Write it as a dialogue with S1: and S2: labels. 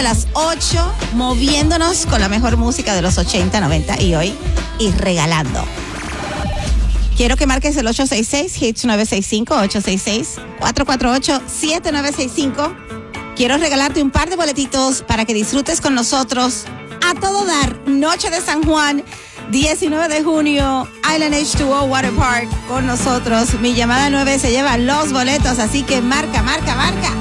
S1: las 8, moviéndonos con la mejor música de los 80, 90 y hoy, y regalando. Quiero que marques el 866 Hits 965 866 448 7965. Quiero regalarte un par de boletitos para que disfrutes con nosotros a todo dar. Noche de San Juan, 19 de junio, Island H2O Water Park con nosotros. Mi llamada 9 se lleva los boletos, así que marca.